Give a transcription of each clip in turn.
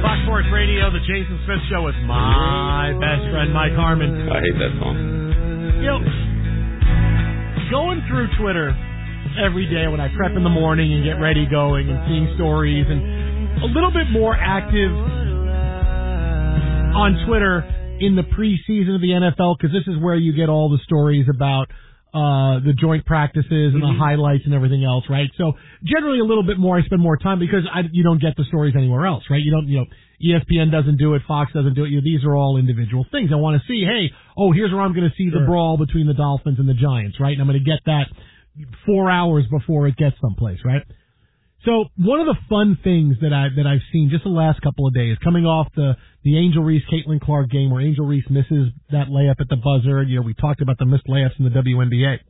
Fox Sports Radio, the Jason Smith Show with my best friend, Mike Harmon. I hate that song. You know, going through Twitter every day when I prep in the morning and get ready going and seeing stories and a little bit more active on Twitter in the preseason of the NFL, because this is where you get all the stories about the joint practices and the highlights and everything else, right? So generally a little bit more, I spend more time because you don't get the stories anywhere else, right? You don't, ESPN doesn't do it, Fox doesn't do it. These are all individual things. I want to see, here's where I'm going to see the brawl between the Dolphins and the Giants, right? And I'm going to get that 4 hours before it gets someplace, right? So one of the fun things that I've seen just the last couple of days, coming off the Angel Reese Caitlin Clark game where Angel Reese misses that layup at the buzzer. We talked about the missed layups in the WNBA.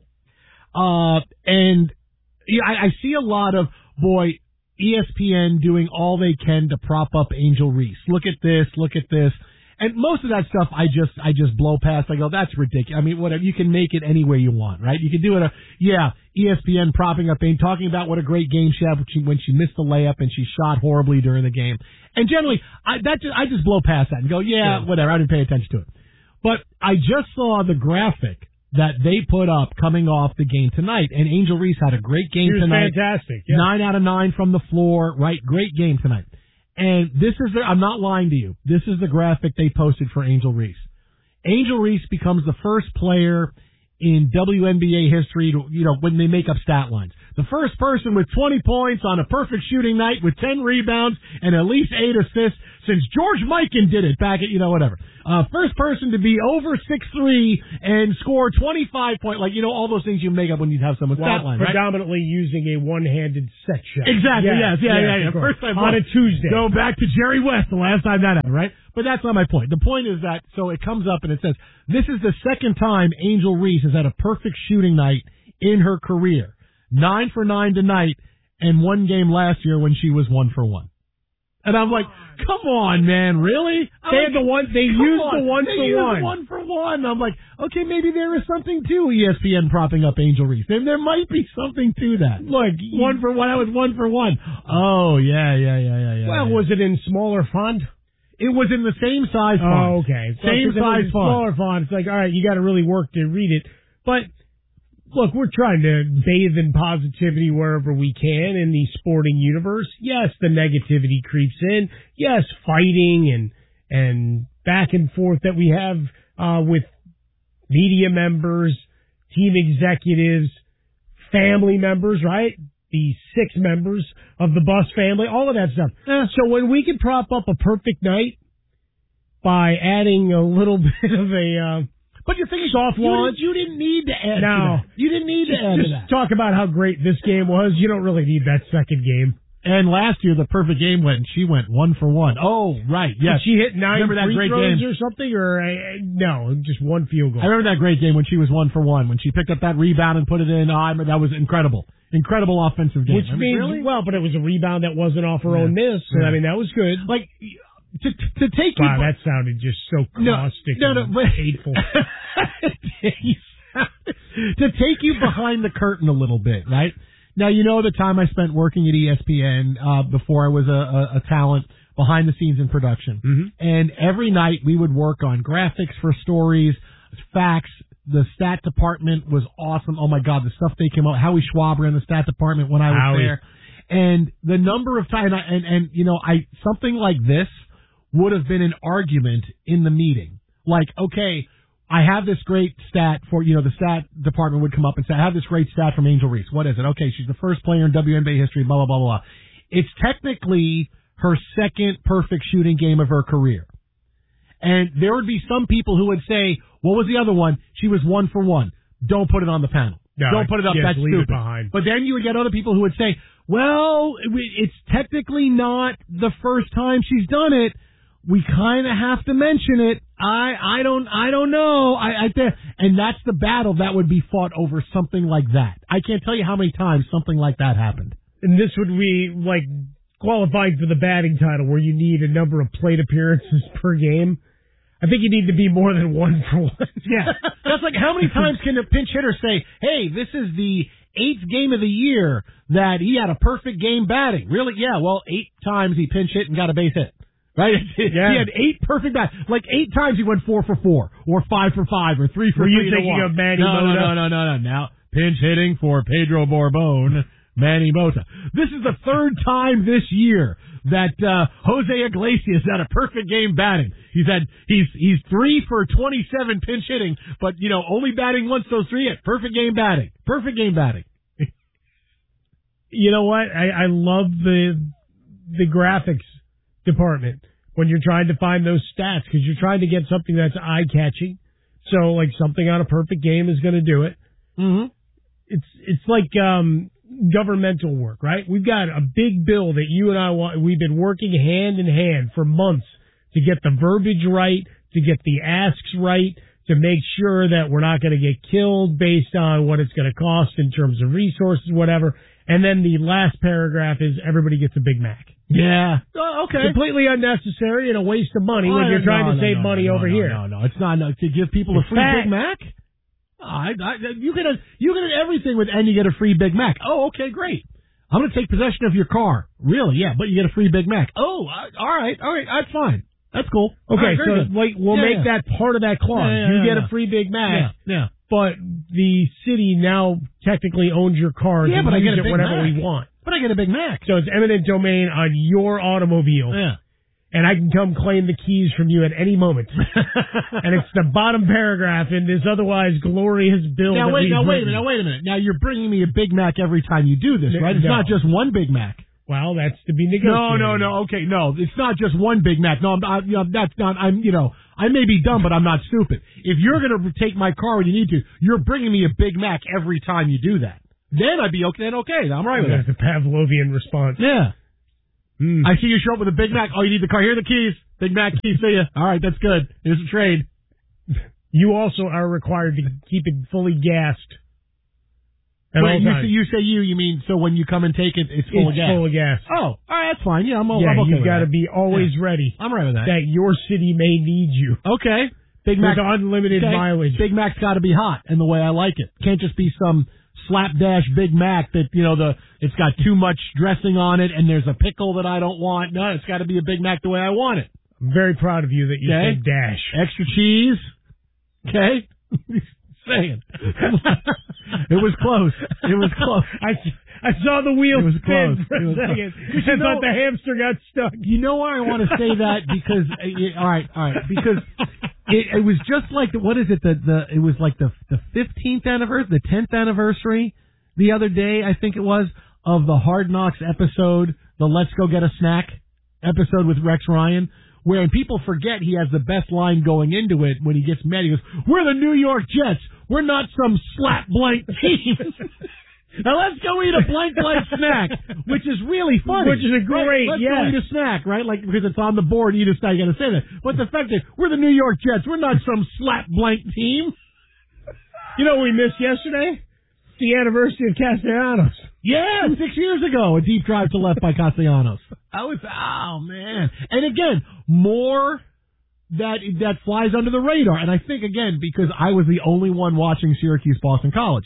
I see a lot of ESPN doing all they can to prop up Angel Reese. Look at this. And most of that stuff I just blow past. I go, that's ridiculous. I mean, whatever. You can make it any way you want, right? You can do it. ESPN propping up talking about what a great game she had when she missed the layup and she shot horribly during the game. And generally, I just blow past that and go, whatever. I didn't pay attention to it. But I just saw the graphic that they put up coming off the game tonight, and Angel Reese had a great game tonight. Fantastic. Yeah. 9 out of 9 from the floor, right? Great game tonight. And this is I'm not lying to you. This is the graphic they posted for Angel Reese. Angel Reese becomes the first player in WNBA history to, when they make up stat lines. The first person with 20 points on a perfect shooting night with 10 rebounds and at least 8 assists since George Mikan did it back at, whatever. First person to be over 6'3" and score 25 points, all those things you make up when you have someone's stat line, right? Predominantly using a one-handed set shot. Exactly, yes. First time on a Tuesday. Go back to Jerry West, the last time that happened, right? But that's not my point. The point is that, so it comes up and it says, this is the second time Angel Reese has had a perfect shooting night in her career. 9 for 9 tonight, and one game last year when she was 1 for 1. And I'm like, come on, man, really? They used the 1 for 1. I'm like, okay, maybe there is something to ESPN propping up Angel Reese. There might be something to that. Look, 1 for 1. I was 1 for 1. Oh, yeah. Well, was it in smaller font? It was in the same size font. Oh, okay. Same size font. Smaller font. It's like, all right, you got to really work to read it. But look, we're trying to bathe in positivity wherever we can in the sporting universe. Yes, the negativity creeps in. Yes, fighting and back and forth that we have with media members, team executives, family members, right? The 6 members of the Bus family, all of that stuff. So when we could prop up a perfect night by adding a little bit of a but you think soft launch. You didn't need to add to that. You didn't need to add to that. Just talk about how great this game was. You don't really need that second game. And last year, the perfect game she went 1 for 1. Oh, right, yes. Did she hit 9 free throws or something? Or no, just 1 field goal. I remember that great game when she was 1 for 1. When she picked up that rebound and put it in, that was incredible. Incredible offensive game. Which means, really? Well, but it was a rebound that wasn't off her own miss. So, I mean, that was good. Like, to take you... Wow, that sounded just so caustic and hateful. To take you behind the curtain a little bit, right? Now, the time I spent working at ESPN before I was a talent behind the scenes in production. Mm-hmm. And every night we would work on graphics for stories, facts. The stat department was awesome. Oh, my God, the stuff they came out. Howie Schwaber in the stat department when I was there. And the number of times, something like this would have been an argument in the meeting. Like, okay, I have this great stat for, the stat department would come up and say, I have this great stat from Angel Reese. What is it? Okay, she's the first player in WNBA history, blah, blah, blah, blah. It's technically her second perfect shooting game of her career. And there would be some people who would say, what was the other one? She was 1 for 1. Don't put it on the panel. No, don't put it up. That's stupid. Behind. But then you would get other people who would say, well, it's technically not the first time she's done it. We kind of have to mention it. I don't know. And that's the battle that would be fought over something like that. I can't tell you how many times something like that happened. And this would be like qualifying for the batting title where you need a number of plate appearances per game. I think you need to be more than 1 for 1. Yeah. That's like how many times can a pinch hitter say, hey, this is the 8th game of the year that he had a perfect game batting? Really? Yeah, well, 8 times he pinch hit and got a base hit. Right? Yeah. He had 8 perfect bats. Like 8 times he went 4 for 4, or 5 for 5, or 3 for 3. Were you thinking of Manny Mota? No. Now, pinch hitting for Pedro Borbon, Manny Mota. This is the 3rd time this year that Jose Iglesias had a perfect game batting. He's 3 for 27 pinch hitting, but only batting once those 3 hit. Perfect game batting. Perfect game batting. You know what? I love the graphics department when you're trying to find those stats, because you're trying to get something that's eye catching. So like something on a perfect game is going to do it. Mm-hmm. It's like governmental work, right? We've got a big bill that you and I want. We've been working hand in hand for months to get the verbiage right, to get the asks right, to make sure that we're not going to get killed based on what it's going to cost in terms of resources, whatever. And then the last paragraph is everybody gets a Big Mac. Yeah. Oh, okay. Completely unnecessary and a waste of money when you're trying to save money over here. No. It's not to give people a free Big Mac. You get everything with, and you get a free Big Mac. Oh, okay, great. I'm going to take possession of your car. Really? Yeah, but you get a free Big Mac. Oh, all right. That's fine. That's cool. Okay, so we'll make that part of that clause. You get a free Big Mac. Yeah. But the city now technically owns your car. Yeah, but I get a Big whatever Mac. we want. But I get a Big Mac. So it's eminent domain on your automobile. Yeah. And I can come claim the keys from you at any moment. And it's the bottom paragraph in this otherwise glorious bill. Now wait a minute. Now you're bringing me a Big Mac every time you do this, right? It's not just one Big Mac. Well, that's to be negotiated. No. Okay, no, it's not just one Big Mac. No, that's not. I may be dumb, but I'm not stupid. If you're going to take my car when you need to, you're bringing me a Big Mac every time you do that. Then I'd be okay. Then okay, I'm right with that. That's a Pavlovian response. Yeah. I see you show up with a Big Mac. Oh, you need the car. Here are the keys. Big Mac keys. See ya. All right, that's good. Here's a trade. You also are required to keep it fully gassed. Wait, you mean so when you come and take it, it's full of gas? It's full of gas. Oh, all right, that's fine. Yeah, I'm okay you've got to be always ready. I'm right with that. That your city may need you. Okay. Big Mac. With unlimited mileage. Big Mac's got to be hot in the way I like it. Can't just be some slapdash Big Mac that, it's got too much dressing on it and there's a pickle that I don't want. No, it's got to be a Big Mac the way I want it. I'm very proud of you that you said dash. Extra cheese. Okay? Saying. It was close. I saw the wheel close. spin for a second. I thought the hamster got stuck. You know why I want to say that? Because, all right, because it was just like, what is it, it was like the 15th anniversary, the 10th anniversary the other day, I think it was, of the Hard Knocks episode, the Let's Go Get a Snack episode with Rex Ryan, where people forget he has the best line going into it when he gets mad. He goes, "We're the New York Jets. We're not some slap blank team." Now let's go eat a blank snack, which is really funny. Which is a great, Let's go eat a snack, right? Like, because it's on the board, eat a snack, you got to say that. But the fact that we're the New York Jets, we're not some slap blank team. You know what we missed yesterday? The anniversary of Castellanos. Yeah, 6 years ago, a deep drive to left by Castellanos. Oh man. And again, more that flies under the radar. And I think, again, because I was the only one watching Syracuse Boston College,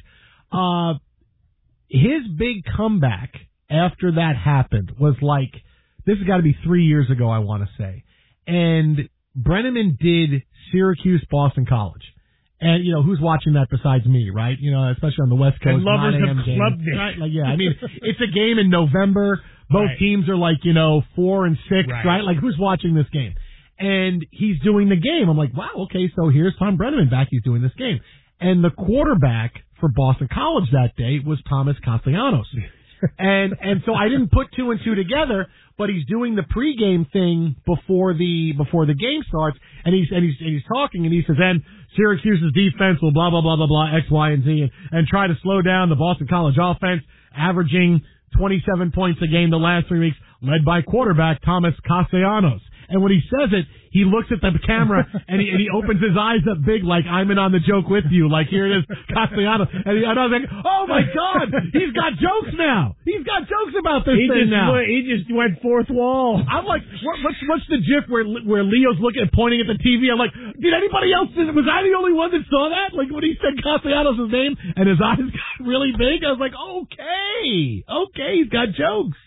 his big comeback after that happened was like, this has got to be 3 years ago, I want to say. And Brenneman did Syracuse Boston College. And, who's watching that besides me, right? Especially on the West Coast. And lovers of club day. Right? Like, yeah, I mean, it's a game in November. Both teams are like, 4 and 6, right? Like, who's watching this game? And he's doing the game. I'm like, wow, okay, so here's Tom Brenneman back. He's doing this game. And the quarterback for Boston College that day was Thomas Castellanos. and so I didn't put 2 and 2 together, but he's doing the pregame thing before the game starts, and he's talking, and he says, and Syracuse's defense will blah blah blah blah blah X, Y, and Z, and try to slow down the Boston College offense, averaging 27 points a game the last 3 weeks, led by quarterback Thomas Castellanos. And when he says it, he looks at the camera and he opens his eyes up big, like I'm in on the joke with you. Like, here it is, Castellanos. And I was like, oh my God, he's got jokes now. He's got jokes about this thing now. He just went fourth wall. I'm like, what's the gif where Leo's pointing at the TV? I'm like, did anybody else? Was I the only one that saw that? Like when he said Castellanos' name and his eyes got really big, I was like, okay, he's got jokes.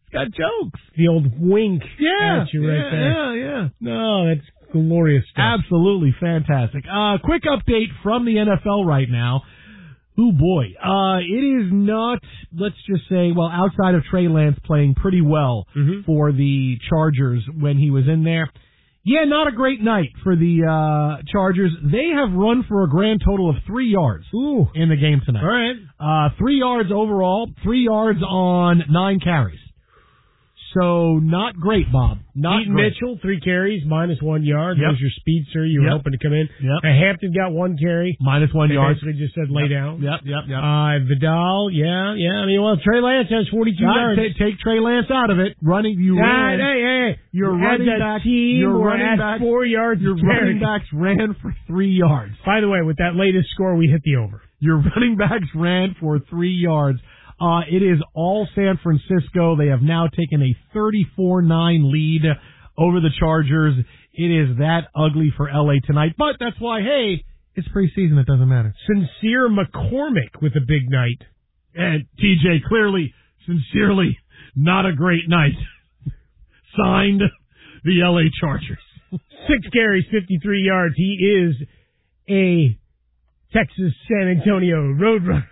got jokes. The old wink at you right there. Yeah. No, that's glorious stuff. Absolutely fantastic. Quick update from the NFL right now. Oh, boy. It is not, let's just say, well, outside of Trey Lance playing pretty well for the Chargers when he was in there. Yeah, not a great night for the Chargers. They have run for a grand total of 3 yards in the game tonight. All right. 3 yards overall, 3 yards on 9 carries. So, not great, Bob. Not Peyton great. Mitchell, 3 carries, -1 yard. Yep. There's your speedster. You were hoping to come in. Yep. Hampton got 1 carry. -1 yard. Basically just said lay down. Yep. Vidal, yeah. I mean, well, Trey Lance has 42 yards. Take Trey Lance out of it. Running, Hey. You're running back. You're running back 4 yards. Your running backs ran for 3 yards. By the way, with that latest score, we hit the over. Your running backs ran for 3 yards. It is all San Francisco. They have now taken a 34-9 lead over the Chargers. It is that ugly for LA tonight. But that's why, hey, it's preseason. It doesn't matter. Sincere McCormick with a big night. And TJ, sincerely, not a great night. Signed the LA Chargers. 6 carries, 53 yards. He is a Texas San Antonio Roadrunner.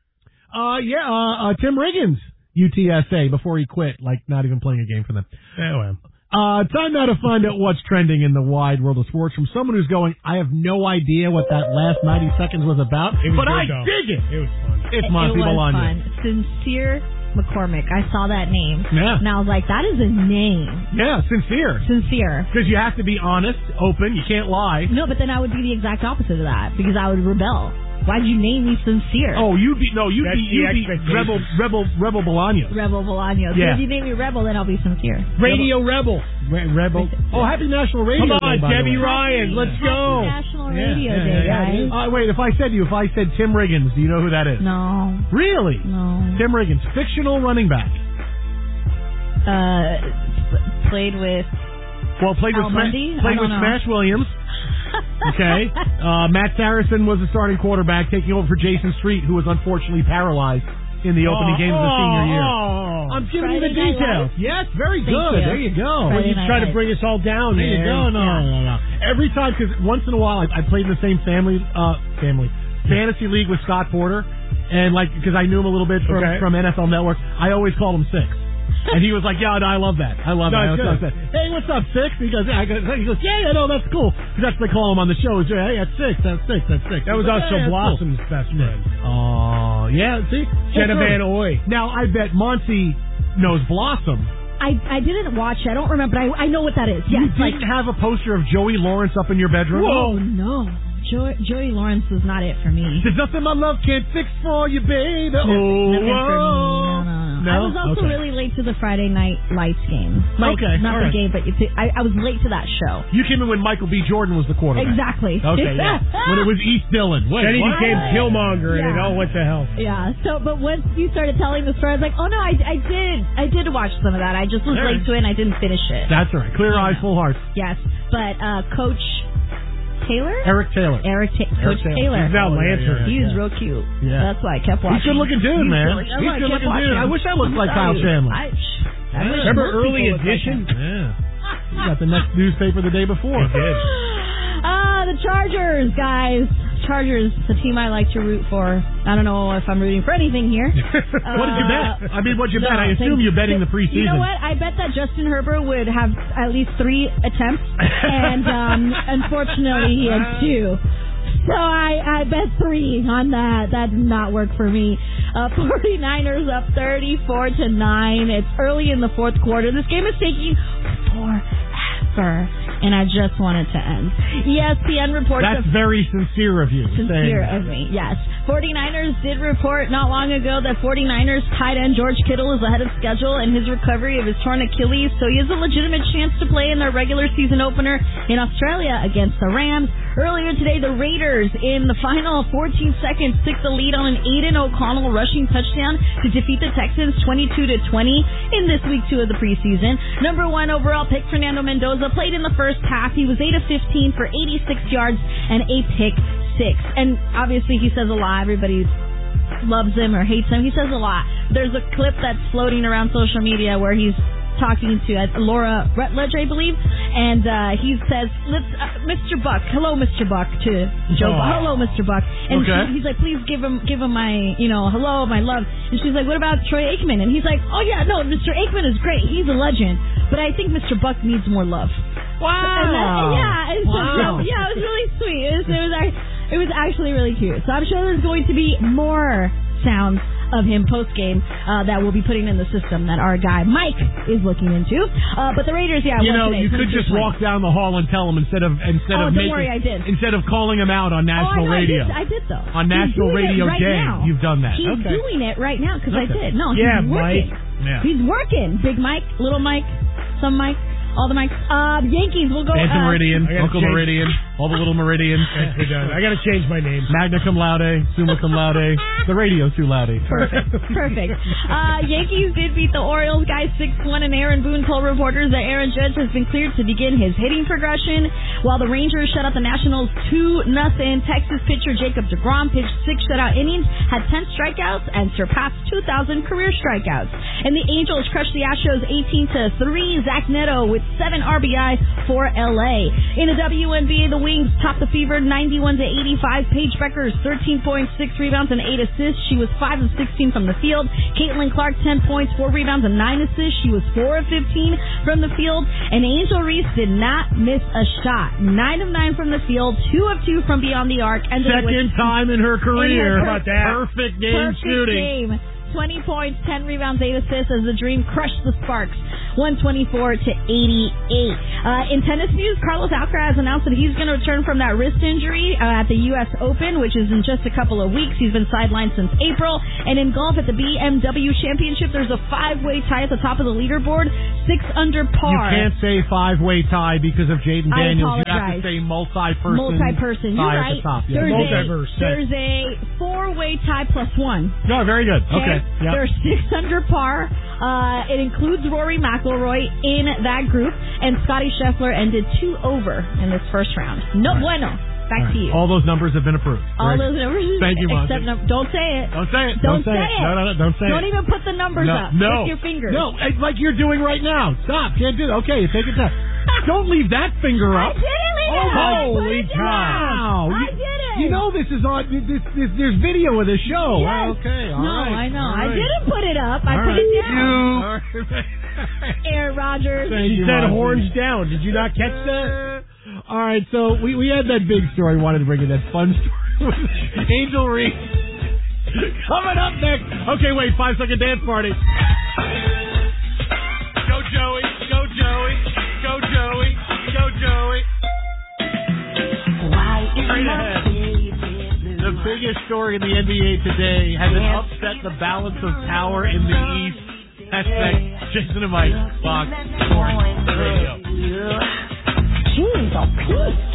Tim Riggins, UTSA, before he quit, not even playing a game for them. Time now to find out what's trending in the wide world of sports from someone who's going, I have no idea what that last 90 seconds was about, but I dig it. It was fun. It's Monty Bologna. Sincere McCormick. I saw that name. Yeah. And I was like, that is a name. Yeah, sincere. Because you have to be honest, open, you can't lie. No, but then I would be the exact opposite of that, because I would rebel. Why'd you name me Sincere? Oh, you'd be Rebel Bolaños. Rebel Bolaños. Yeah. So if you name me Rebel, then I'll be Sincere. Radio Rebel. Rebel. Oh, happy National Radio Day. Come on, Debbie Ryan, let's go. Happy National Radio Day, guys. Wait, if I said Tim Riggins, do you know who that is? No. Really? No. Tim Riggins, fictional running back. Played with Smash Williams. Okay. Matt Saracen was the starting quarterback, taking over for Jason Street, who was unfortunately paralyzed in the opening game of the senior year. I'm giving you the details. Yes, very good. There you go. Well, you try to bring us all down. There you go. No. Every time, because once in a while, I played in the same fantasy league with Scott Porter, and because I knew him a little bit from NFL Network, I always called him Six. And he was like, yeah, no, I love that. I love that. Hey, what's up, Six? He goes, yeah, no, that's cool. That's what they call him on the show. Hey, that's Six. That was also Blossom's best friend. Oh, yeah, see? Jenna Van Oy. Now, I bet Monty knows Blossom. I didn't watch it. I don't remember, but I know what that is. Yes, you didn't have a poster of Joey Lawrence up in your bedroom? Whoa, no. Joey Lawrence was not it for me. There's nothing my love can't fix for you, baby. Nothing for me. No. I was also really late to the Friday Night Lights game. Not the game, but I was late to that show. You came in when Michael B. Jordan was the quarterback. Exactly. Okay, yeah. When it was East Dillon. Then he became Killmonger, and what the hell? Yeah. So, but once you started telling the story, I was like, oh no, I did watch some of that. I just was late to it, and I didn't finish it. That's all right. Clear eyes, full heart. Yes, but Coach Taylor? Eric Taylor. Coach Taylor. He's now Lancer. He was real cute. Yeah. That's why I kept watching. He's a good looking dude, man. He's a good looking dude. I wish I looked like Kyle Chandler. Remember Early Edition? Yeah. You got the next newspaper the day before. He did. The Chargers, guys. Chargers, the team I like to root for. I don't know if I'm rooting for anything here. What did you bet? I mean, what'd you bet? I assume you're betting the preseason. You know what? I bet that Justin Herbert would have at least 3 attempts, and unfortunately he had 2. So I bet 3 on that. That did not work for me. 49ers up 34-9. It's early in the fourth quarter. This game is taking forever, and I just want it to end. ESPN reports... That's very sincere of you. Sincere of me, yes. 49ers did report not long ago that 49ers tight end George Kittle is ahead of schedule in his recovery of his torn Achilles, so he has a legitimate chance to play in their regular season opener in Australia against the Rams. Earlier today, the Raiders, in the final 14 seconds, took the lead on an Aiden O'Connell rushing touchdown to defeat the Texans 22-20 in this week 2 of the preseason. Number 1 overall pick, Fernando Mendoza, played in the first half. He was 8 of 15 for 86 yards and a pick 6. And obviously he says a lot. Everybody loves him or hates him. He says a lot. there's a clip that's floating around social media where he's talking to Laura Rutledge, I believe, and he says, Mr. Buck, hello, Mr. Buck, to Joe. Hello, Mr. Buck. And he's like, please give him my, hello, my love. And she's like, what about Troy Aikman? And he's like, oh, yeah, no, Mr. Aikman is great. He's a legend. But I think Mr. Buck needs more love. Wow. It was really sweet. It was actually really cute. So I'm sure there's going to be more sounds of him post-game that we'll be putting in the system that our guy Mike is looking into. But the Raiders, you could just walk down the hall and tell him instead of calling him out on national radio. I did though. On National Radio Day, you've done that. He's doing it right now because I did. No, he's working. Mike. Yeah. He's working. Big Mike, little Mike, some Mike. All the mics. Yankees will go. Santa Meridian, Uncle Meridian, all the little Meridians. We're done. I got to change my name. Magna cum laude, summa cum laude. The radio's too loud. Perfect. Yankees did beat the Orioles, guys, 6-1, and Aaron Boone told reporters that Aaron Judge has been cleared to begin his hitting progression, while the Rangers shut out the Nationals 2-0. Texas pitcher Jacob deGrom pitched 6 shutout innings, had 10 strikeouts, and surpassed 2,000 career strikeouts. And the Angels crushed the Astros 18-3. Zach Neto with 7 RBI for LA. In the WNBA, the Wings topped the Fever 91-85. Paige Beckers 13.6 rebounds and 8 assists. She was 5 of 16 from the field. Caitlin Clark 10 points, 4 rebounds and 9 assists. She was 4 of 15 from the field. And Angel Reese did not miss a shot. 9 of 9 from the field, 2 of 2 from beyond the arc. Second time in her career. How about that? Perfect game shooting. 20 points, 10 rebounds, 8 assists as the Dream crushed the Sparks 124-88. In tennis news, Carlos Alcaraz announced that he's going to return from that wrist injury at the U.S. Open, which is in just a couple of weeks. He's been sidelined since April. And in golf at the BMW Championship, there's a 5-way tie at the top of the leaderboard, 6 under par. You can't say 5-way tie because of Jaden Daniels. You have to say multi-person. Multi-person. You're right. At the top. Yeah. Multiverse. There's a 4-way tie plus 1. No, very good. Okay. Yep. They're 6 under par. It includes Rory McIlroy in that group, and Scotty Scheffler ended 2 over in this first round. No bueno. Back to you. All those numbers have been approved. All those numbers. Thank you, Monty. Don't say it. Don't say it. Don't say it. No, don't say it. Don't even put the numbers up with your fingers. No, like you're doing right now. Stop. Can't do that. Okay, take it down. Don't leave that finger up. I didn't leave it up. Holy cow. I did it. You know this is on. There's video of the show. Yes. Okay. All right. I know. Right. I didn't put it up. I put it down. Aaron Rodgers. She said horns down. Did you not catch that? All right, so we had that big story. We wanted to bring in that fun story with Angel Reese. Coming up next. Okay, wait, 5-second dance party. Go Joey, go Joey, go Joey, go Joey. Straight ahead. The biggest story in the NBA today has it upset the balance of power in the East. Hashtag Jason and Mike, Fox Sports Radio. Jeez, oh, peace.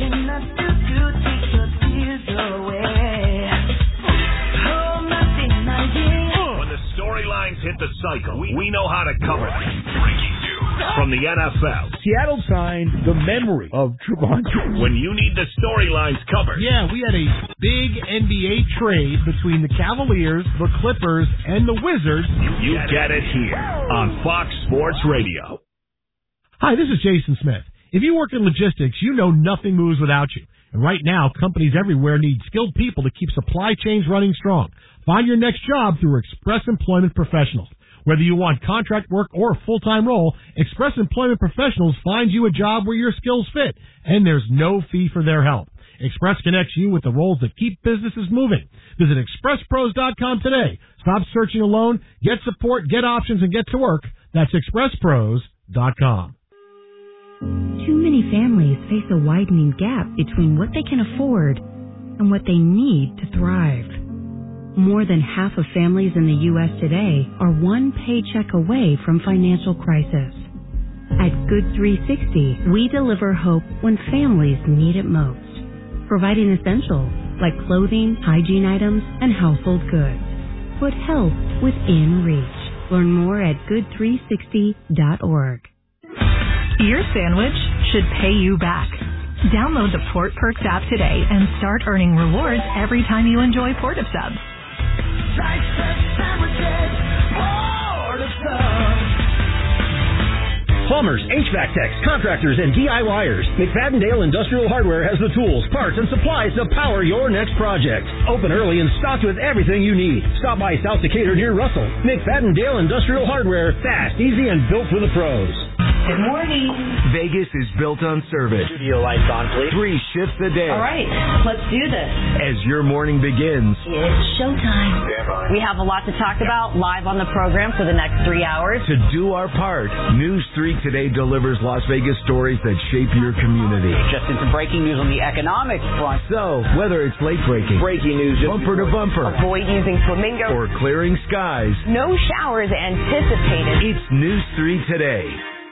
When the storylines hit the cycle, we know how to cover them. Breaking news from the NFL. Seattle signed the memory of Trevon. When you need the storylines covered. Yeah, we had a big NBA trade between the Cavaliers, the Clippers, and the Wizards. You get it here on Fox Sports Radio. Hi, this is Jason Smith. If you work in logistics, you know nothing moves without you. And right now, companies everywhere need skilled people to keep supply chains running strong. Find your next job through Express Employment Professionals. Whether you want contract work or a full-time role, Express Employment Professionals finds you a job where your skills fit, and there's no fee for their help. Express connects you with the roles that keep businesses moving. Visit expresspros.com today. Stop searching alone, get support, get options, and get to work. That's expresspros.com. Too many families face a widening gap between what they can afford and what they need to thrive. More than half of families in the U.S. today are one paycheck away from financial crisis. At Good 360, we deliver hope when families need it most, providing essentials like clothing, hygiene items, and household goods. Put health within reach. Learn more at good360.org. Your sandwich should pay you back. Download the Port Perks app today and start earning rewards every time you enjoy Port of Subs. Like the sandwiches. Plumbers, HVAC techs, contractors, and DIYers. McFadden-Dale Industrial Hardware has the tools, parts, and supplies to power your next project. Open early and stocked with everything you need. Stop by South Decatur near Russell. McFadden-Dale Industrial Hardware. Fast, easy, and built for the pros. Good morning. Vegas is built on service. Studio lights on, please. 3 shifts a day. All right, let's do this. As your morning begins, it's showtime. We have a lot to talk about live on the program for the next 3 hours. To do our part, News 3 Today delivers Las Vegas stories that shape your community. Just in some breaking news on the economic front. So, whether it's late breaking, breaking news, bumper to bumper, avoid using flamingo, or clearing skies, no showers anticipated. It's News 3 Today.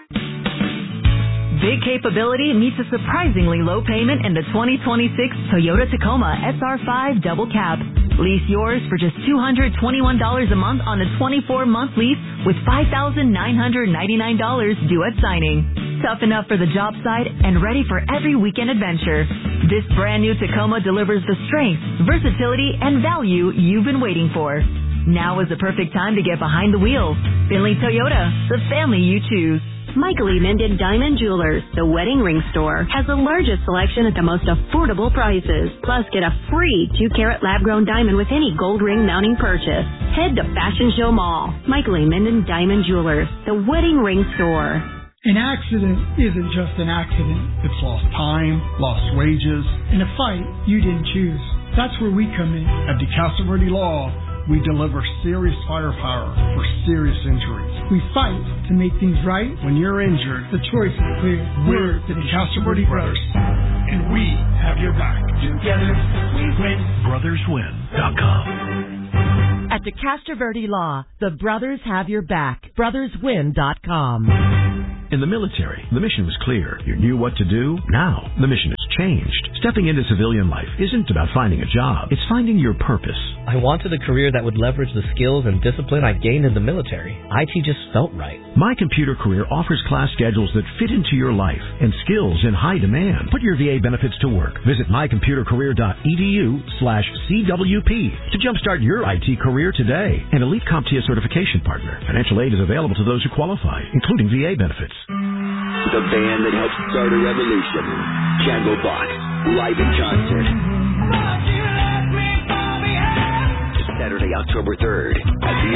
Big capability meets a surprisingly low payment in the 2026 Toyota Tacoma SR5 Double Cab. Lease yours for just $221 a month on a 24-month lease with $5,999 due at signing. Tough enough for the job site and ready for every weekend adventure. This brand new Tacoma delivers the strength, versatility, and value you've been waiting for. Now is the perfect time to get behind the wheel. Finley Toyota, the family you choose. Michael E. Minden Diamond Jewelers, the wedding ring store, has the largest selection at the most affordable prices. Plus, get a free 2-carat lab-grown diamond with any gold ring mounting purchase. Head to Fashion Show Mall. Michael E. Minden Diamond Jewelers, the wedding ring store. An accident isn't just an accident. It's lost time, lost wages, and a fight you didn't choose. That's where we come in. At DeCastro Verde Law, we deliver serious firepower for serious injuries. We fight to make things right. When you're injured, the choice is clear. We're the DeCastro Verde Brothers, and we have your back. Together, we win. BrothersWin.com. At DeCastro Verde Law, the brothers have your back. BrothersWin.com. In the military, the mission was clear. You knew what to do. Now, the mission has changed. Stepping into civilian life isn't about finding a job. It's finding your purpose. I wanted a career that would leverage the skills and discipline I gained in the military. IT just felt right. My Computer Career offers class schedules that fit into your life and skills in high demand. Put your VA benefits to work. Visit mycomputercareer.edu/CWP to jumpstart your IT career today. An elite CompTIA certification partner. Financial aid is available to those who qualify, including VA benefits. The band that helped start a revolution. Candlebox, live in concert. Saturday, October 3rd at the